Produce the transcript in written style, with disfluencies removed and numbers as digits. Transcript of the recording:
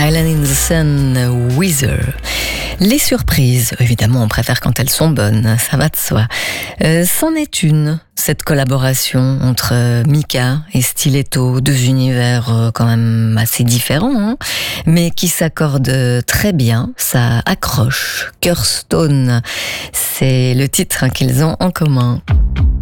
Island in the Sun, Weezer. Les surprises, évidemment, on préfère quand elles sont bonnes, ça va de soi. C'en est une, cette collaboration entre Mika et Stiletto, deux univers quand même assez différents, hein, mais qui s'accordent très bien, ça accroche. Kirstone, c'est le titre qu'ils ont en commun.